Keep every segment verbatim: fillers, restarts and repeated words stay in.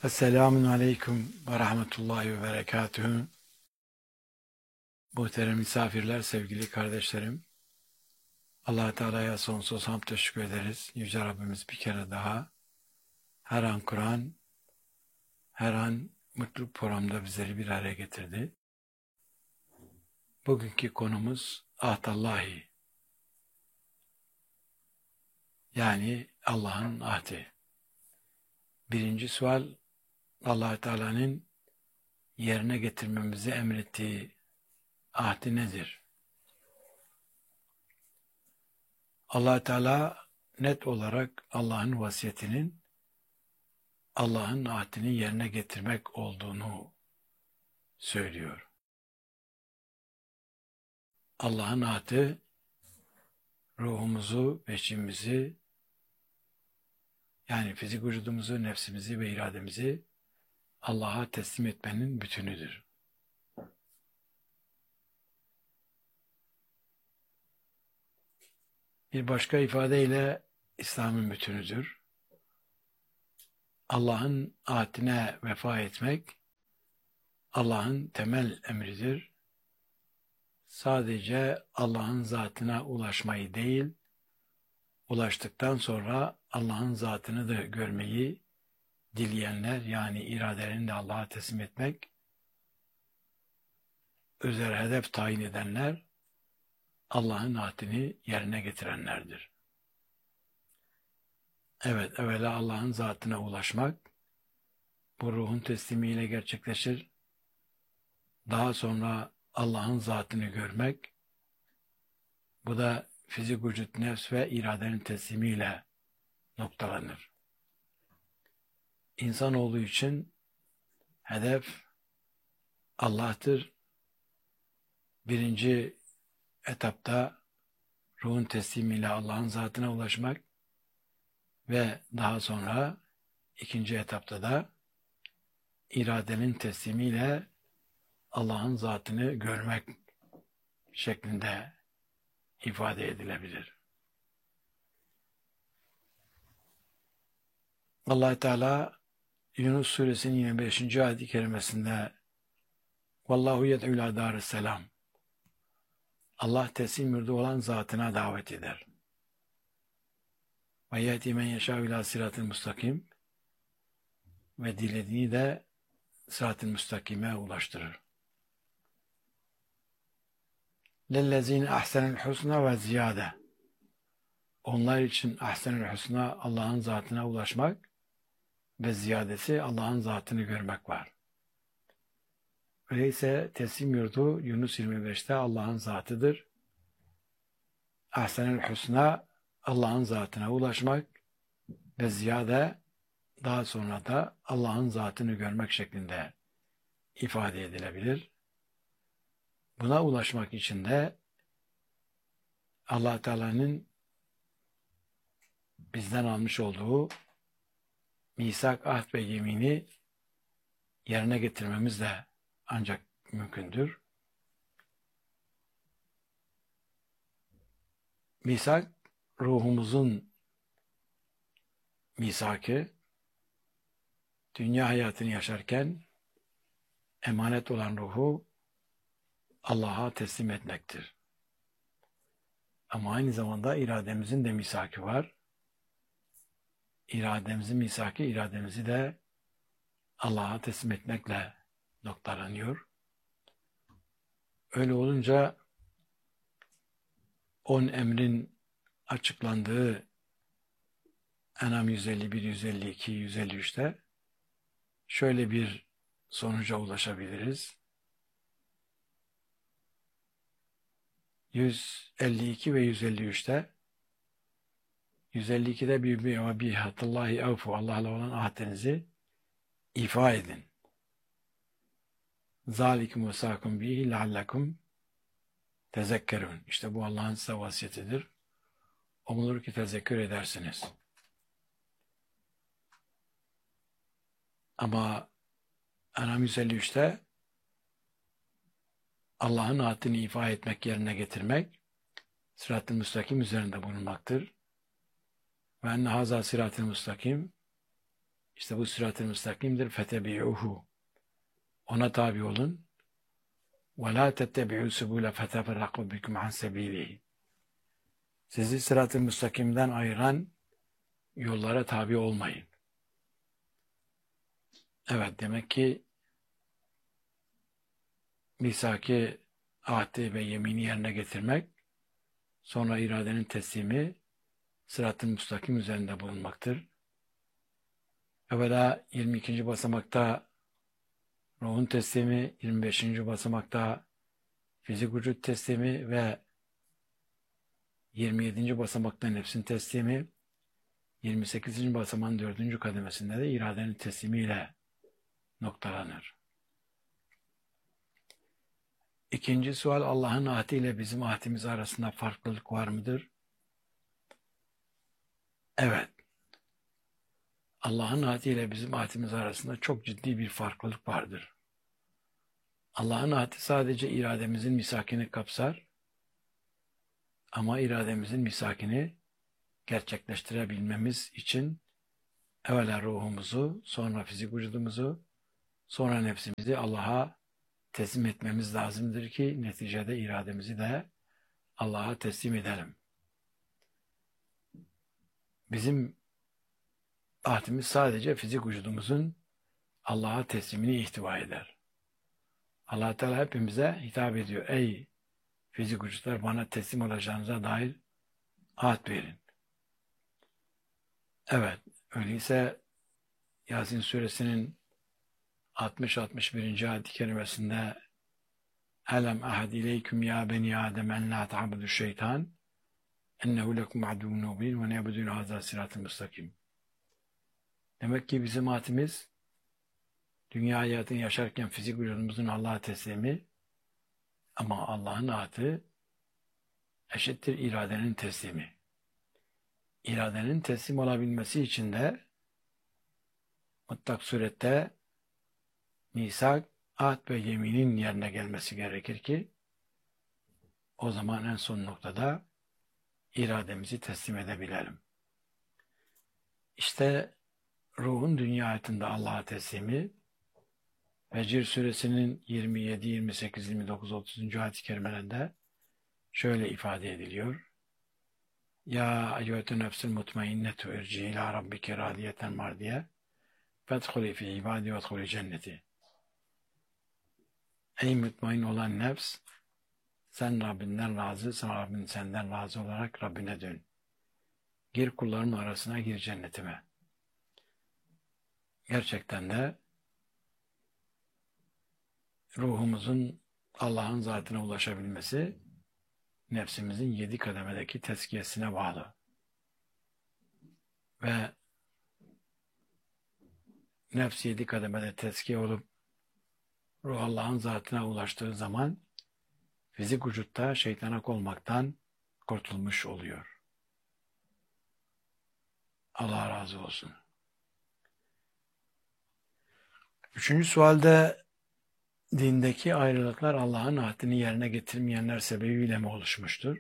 Esselamun Aleyküm ve Rahmetullahi ve Berekatühü. Muhterem misafirler, sevgili kardeşlerim. Allah-u Teala'ya sonsuz hamd teşekkür ederiz. Yüce Rabbimiz bir kere daha her an Kur'an, her an mutlu programda bizleri bir araya getirdi. Bugünkü konumuz ahdallahi. Yani Allah'ın ahdi. Birinci sual, Allah-u Teala'nın yerine getirmemizi emrettiği ahdi nedir? Allah Teala net olarak Allah'ın vasiyetinin Allah'ın ahdini yerine getirmek olduğunu söylüyor. Allah'ın ahdi ruhumuzu, beşimizi, yani fizik vücudumuzu, nefsimizi ve irademizi Allah'a teslim etmenin bütünüdür. Bir başka ifadeyle İslam'ın bütünüdür. Allah'ın ahdine vefa etmek Allah'ın temel emridir. Sadece Allah'ın zatına ulaşmayı değil, ulaştıktan sonra Allah'ın zatını da görmeyi dileyenler, yani iradelerini de Allah'a teslim etmek, özel hedef tayin edenler, Allah'ın ahdini yerine getirenlerdir. Evet, evvela Allah'ın zatına ulaşmak, bu ruhun teslimiyle gerçekleşir. Daha sonra Allah'ın zatını görmek, bu da fizik vücut, nefs ve iradenin teslimiyle noktalanır. İnsanoğlu için hedef Allah'tır. Birinci etapta ruhun teslimiyle Allah'ın zatına ulaşmak ve daha sonra ikinci etapta da iradenin teslimiyle Allah'ın zatını görmek şeklinde ifade edilebilir. Allah Teala Yunus suresinin yirmi beşinci ayet-i kerimesinde Vallahu yed'u ila darisselam, Allah teslim yurdu olan zatına davet eder. Ve yehdi men yeşâ'u ilâ sirâtil mustakim, ve dilediğini de sırat-ı müstakime ulaştırır. Lellezîne ahsenel husna ve ziyade, onlar için ahsenel husna Allah'ın zatına ulaşmak ve ziyadesi Allah'ın zatını görmek var. Öyleyse teslim yurdu Yunus yirmi beşte Allah'ın zatıdır. Ahsenel husna Allah'ın zatına ulaşmak ve ziyade daha sonra da Allah'ın zatını görmek şeklinde ifade edilebilir. Buna ulaşmak için de Allah Teala'nın bizden almış olduğu misak, ahd ve yemini yerine getirmemiz de ancak mümkündür. Misak, ruhumuzun misakı, dünya hayatını yaşarken emanet olan ruhu Allah'a teslim etmektir. Ama aynı zamanda irademizin de misakı var. İrademizin misakı, irademizi de Allah'a teslim etmekle noktalanıyor. Öyle olunca on emrin açıklandığı En'am yüz elli bir, yüz elli iki, yüz elli üçte şöyle bir sonuca ulaşabiliriz. yüz elli iki ve yüz elli üçte yüz elli ikide bir ve bihatallahi evfu, Allah'la olan ahdinizi ifa edin. Zalikum vesakum bihi leallekum tezekkerun. İşte bu Allah'ın size vasiyetidir. Umulur ki tezekkür edersiniz. Ama En'am yüz elli üçte Allah'ın ahdini ifa etmek, yerine getirmek sırat-ı müstakim üzerinde bulunmaktır. Ve enne hazâ sırat-ı müstakim, İşte bu sırat-ı müstakimdir. Fetebi'uhu. Ona tabi olun. وَلَا تَتَّبِعُوا سُبُولَ فَتَفَرَّقُوا بِكُمْ عَنْ سَب۪يلِهِ. Sizi sırat-ı müstakimden ayıran yollara tabi olmayın. Evet, demek ki misaki, ahdi ve yemini yerine getirmek, sonra iradenin teslimi, sırat-ı müstakim üzerinde bulunmaktır. Evvela yirmi ikinci basamakta ruhun teslimi, yirmi beşinci basamakta fizik vücut teslimi ve yirmi yedinci basamakta nefsin teslimi, yirmi sekizinci basamağın dördüncü kademesinde de iradenin teslimiyle noktalanır. İkinci sual, Allah'ın ahdiyle bizim ahdimiz arasında farklılık var mıdır? Evet. Allah'ın ahdiyle bizim ahdimiz arasında çok ciddi bir farklılık vardır. Allah'ın ahdi sadece irademizin misakini kapsar ama irademizin misakini gerçekleştirebilmemiz için evvela ruhumuzu, sonra fizik vücudumuzu, sonra nefsimizi Allah'a teslim etmemiz lazımdır ki neticede irademizi de Allah'a teslim edelim. Bizim ahdimiz sadece fizik vücudumuzun Allah'a teslimini ihtiva eder. Allah Teala hepimize hitap ediyor. Ey fizik vücutlar, bana teslim olacağınıza dair ahd verin. Evet, öyleyse Yasin suresinin altmış altmış birinci ayet-i kerimesinde Elem ahad ileyküm ya beni Adem en la ta'budu şeytan ennehu lekum aduvun mubin ve ne'budun hazâ sırat-ı müstakim. Demek ki bizim ahdimiz dünya hayatını yaşarken fizik vücudumuzun Allah'a teslimi, ama Allah'ın ahdi eşittir iradenin teslimi. İradenin teslim olabilmesi için de mutlak surette misak, ahd ve yeminin yerine gelmesi gerekir ki o zaman en son noktada irademizi teslim edebilelim. İşte ruhun dünya hayatında Allah'a teslimi, Fecr suresinin yirmi yedi, yirmi sekiz, yirmi dokuz, otuzuncu ayet-i kerimelerinde şöyle ifade ediliyor. Ya eyyühetü nefsül mutmainnetu irci ila rabbike radiyeten mardiye fedhuli fi ibadi ve dhuli cenneti. Ey mutmain olan nefs, sen Rabbinden razı, sen Rabbin senden razı olarak Rabbine dön. Gir kullarımın arasına, gir cennetime. Gerçekten de ruhumuzun Allah'ın zatına ulaşabilmesi nefsimizin yedi kademedeki tezkiyesine bağlı. Ve nefs yedi kademede tezkiye olup ruh Allah'ın zatına ulaştığı zaman fizik vücutta şeytanak olmaktan kurtulmuş oluyor. Allah razı olsun. Üçüncü sualde dindeki ayrılıklar Allah'ın ahdini yerine getirmeyenler sebebiyle mi oluşmuştur?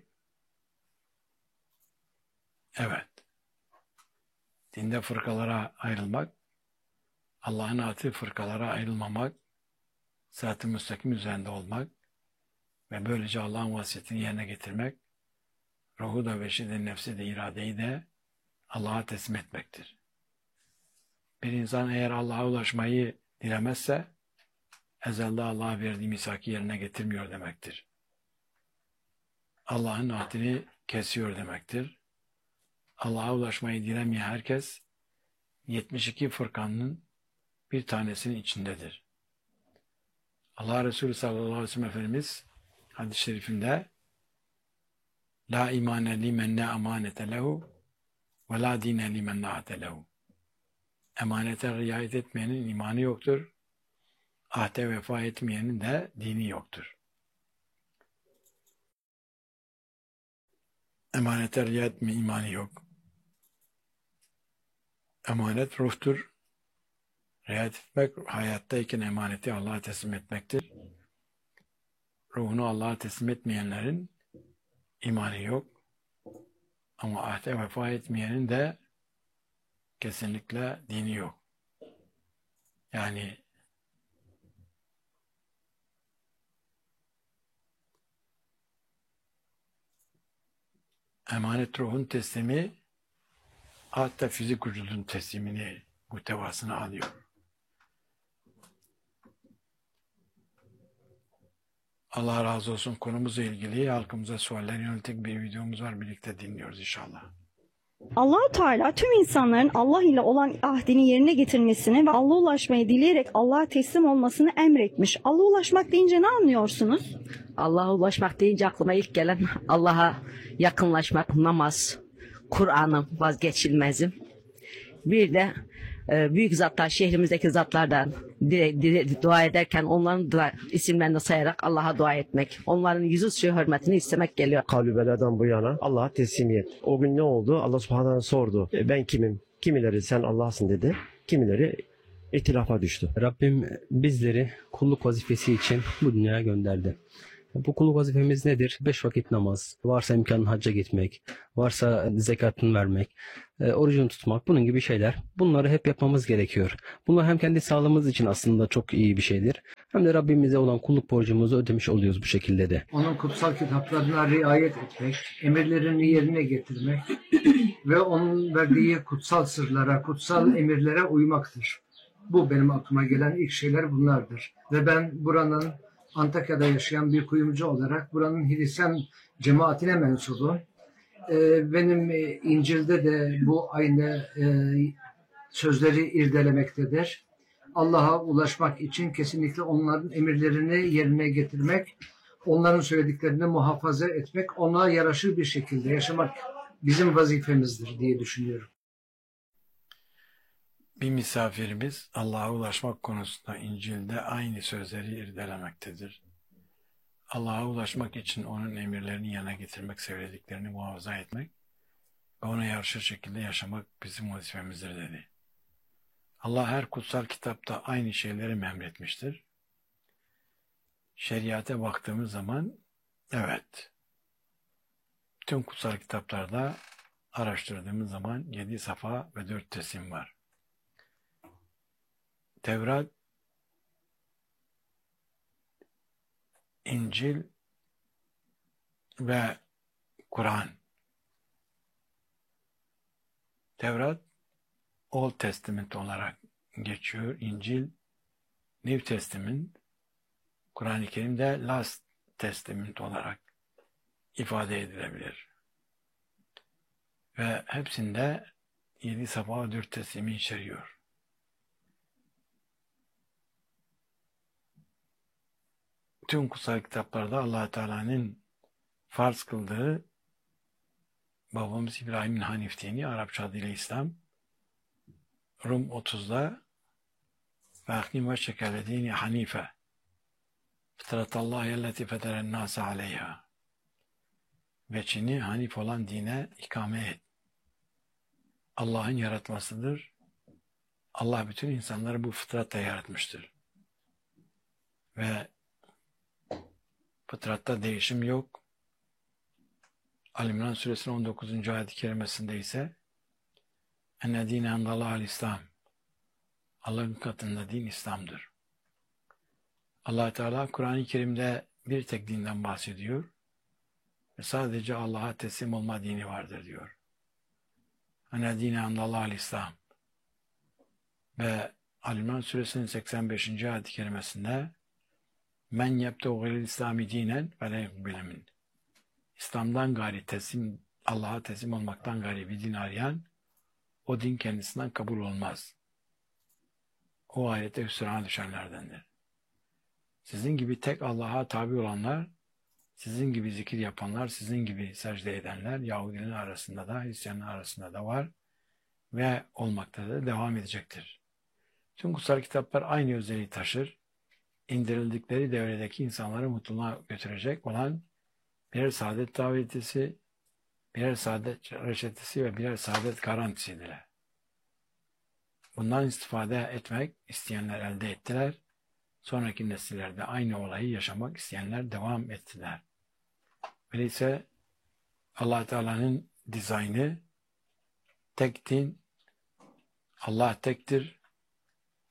Evet. Dinde fırkalara ayrılmak, Allah'ın ahdi fırkalara ayrılmamak, sırat-ı müstakim üzerinde olmak ve böylece Allah'ın vasiyetini yerine getirmek, ruhu da veşi nefsi de iradeyi de Allah'a teslim etmektir. Bir insan eğer Allah'a ulaşmayı dilemezse, ezelde Allah'a verdiği misaki yerine getirmiyor demektir. Allah'ın ahdini kesiyor demektir. Allah'a ulaşmayı dilemeyen herkes yetmiş iki fırkanın bir tanesinin içindedir. Allah Resulü sallallahu aleyhi ve sellem Efendimiz hadis-i şerifinde La imane limen la amanete lehu ve la dine limen la ahde lehu. Emanete riayet etmeyenin imanı yoktur. Ahde vefa etmeyenin de dini yoktur. Emanete riayet mi imanı yok. Emanet ruhtur. Riayet etmek, hayattayken emaneti Allah'a teslim etmektir. Ruhunu Allah'a teslim etmeyenlerin imanı yok. Ama ahde vefa etmeyenin de kesinlikle dini yok. Yani emanet ruhun teslimi hatta fizik vücudun teslimini muhtevasını alıyor. Allah razı olsun, konumuzla ilgili halkımıza sualler yönelik bir videomuz var. Birlikte dinliyoruz inşallah. Allah-u Teala tüm insanların Allah ile olan ahdini yerine getirmesini ve Allah'a ulaşmayı dileyerek Allah'a teslim olmasını emretmiş. Allah'a ulaşmak deyince ne anlıyorsunuz? Allah'a ulaşmak deyince aklıma ilk gelen Allah'a yakınlaşmak, namaz, Kur'an'ın vazgeçilmezim. Bir de e, büyük zatlar, şehrimizdeki zatlardan dire, dire, dua ederken onların dua, isimlerini sayarak Allah'a dua etmek. Onların yüzü suyu hürmetini istemek geliyor. Kavlü beladan bu yana Allah'a teslimiyet. O gün ne oldu? Allah subhanahu sordu. E, ben kimim? Kimileri sen Allah'sın dedi. Kimileri ihtilafa düştü. Rabbim bizleri kulluk vazifesi için bu dünyaya gönderdi. Bu kulluk vazifemiz nedir? Beş vakit namaz, varsa imkanın hacca gitmek, varsa zekatını vermek, e, orucunu tutmak, bunun gibi şeyler. Bunları hep yapmamız gerekiyor. Bunlar hem kendi sağlığımız için aslında çok iyi bir şeydir, hem de Rabbimize olan kulluk borcumuzu ödemiş oluyoruz bu şekilde de. Onun kutsal kitaplarına riayet etmek, emirlerini yerine getirmek ve onun verdiği kutsal sırlara, kutsal emirlere uymaktır. Bu benim aklıma gelen ilk şeyler bunlardır. Ve ben buranın Antakya'da yaşayan bir kuyumcu olarak buranın Hristiyan cemaatine mensubum. Ee, benim e, İncil'de de bu aynı e, sözleri irdelemektedir. Allah'a ulaşmak için kesinlikle onların emirlerini yerine getirmek, onların söylediklerini muhafaza etmek, ona yaraşır bir şekilde yaşamak bizim vazifemizdir diye düşünüyorum. Bir misafirimiz Allah'a ulaşmak konusunda İncil'de aynı sözleri irdelemektedir. Allah'a ulaşmak için onun emirlerini yerine getirmek, söylediklerini muhafaza etmek ve ona yaraşır şekilde yaşamak bizim vazifemizdir dedi. Allah her kutsal kitapta aynı şeyleri emretmiştir. Şeriate baktığımız zaman evet, tüm kutsal kitaplarda araştırdığımız zaman yedi safa ve dört teslim var. Tevrat, İncil ve Kur'an. Tevrat Old Testament olarak geçiyor. İncil New Testament, Kur'an-ı Kerim'de Last Testament olarak ifade edilebilir. Ve hepsinde yedi safa dört teslimi içeriyor. Tüm kutsal kitaplarda Allah Teala'nın farz kıldığı babamız İbrahim'in Hanif dini, Arapça adıyla İslam, Rum otuzda ve aknim ve şekale dini hanife fıtratallahi elleti feteren nase aleyha, veçini hanif olan dine ikame et. Allah'ın yaratmasıdır. Allah bütün insanları bu fıtratla yaratmıştır. Ve fıtratta değişim yok. Ali-İmran suresinin on dokuzuncu ayet-i kerimesinde ise enne dine endallâhul İslam, Allah'ın katında din İslam'dır. Allah Teala Kur'an-ı Kerim'de bir tek dinden bahsediyor ve sadece Allah'a teslim olma dini vardır diyor. Enne dine endallâhul İslam ve Ali-İmran suresinin seksen beşinci ayet-i kerimesinde men yebteğu gayril İslami dinen ve le yukbele min, İslam'dan gayri teslim, Allah'a teslim olmaktan gayri bir din arayan, o din kendisinden kabul olmaz. O ayete hüsrana düşenlerdendir. Sizin gibi tek Allah'a tabi olanlar, sizin gibi zikir yapanlar, sizin gibi secde edenler Yahudilerin arasında da, Hristiyanlar arasında da var ve olmakta da devam edecektir. Tüm kutsal kitaplar aynı özelliği taşır. İndirildikleri devredeki insanları mutluluğa götürecek olan birer saadet davetisi, birer saadet reçetesi ve birer saadet garantisidir. Bundan istifade etmek isteyenler elde ettiler. Sonraki nesillerde aynı olayı yaşamak isteyenler devam ettiler. Öyleyse Allah Teala'nın dizaynı tek din, Allah tektir,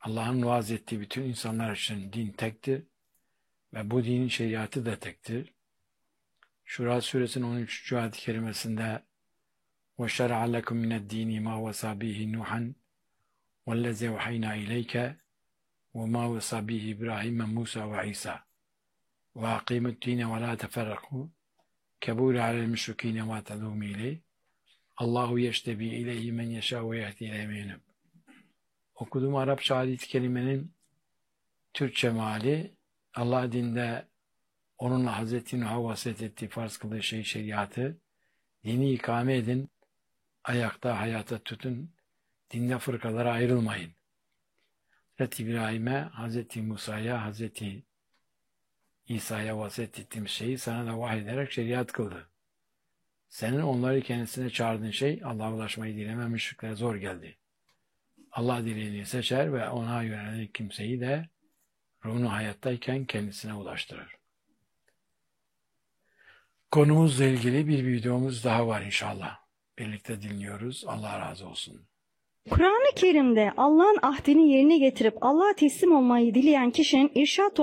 Allah'ın vaaz ettiği bütün insanlar için din tektir ve bu dinin şeriatı da tektir. Şura suresinin on üçüncü ayet-i kerimesinde وَشَرَعَ لَكُمْ مِنَ الدِّينِ مَا وَصَى بِهِ نُوحًا وَالَّذِي أَوْحَيْنَا إِلَيْكَ وَمَا وَصَى بِهِ إِبْرَاهِيمَ مُوسَى وَعِيسَى وَأَقِيمُوا الدِّينَ وَلَا تَفَرَّقُوا كَبُورَ عَلَى الْمُشْرِكِينَ مَا تَدْعُوهُمْ إِلَيْهِ اللّٰهُ يَجْتَبِي إِلَيْهِ مَنْ يَشَاءُ وَيَهْدِي إِلَيْهِ مَنْ يُنِيبُ. Okuduğum Arapça ayet-i kerimenin Türkçe meali, Allah dinde onunla Hazreti Nuh'a vasiyet ettiği farz kıldığı şey şeriatı, dini ikame edin, ayakta hayata tutun, dinde fırkalara ayrılmayın. Hazreti İbrahim'e, Hazreti Musa'ya, Hazreti İsa'ya vasiyet ettiğim şeyi sana da vahyederek şeriat kıldı. Senin onları kendisine çağırdığın şey Allah'a ulaşmayı dileme müşriklere zor geldi. Allah dilediğini seçer ve ona yönelen kimseyi de ruhunu hayattayken kendisine ulaştırır. Konumuzla ilgili bir videomuz daha var inşallah. Birlikte dinliyoruz. Allah razı olsun. Kur'an-ı Kerim'de Allah'ın ahdini yerine getirip Allah'a teslim olmayı dileyen kişinin irşat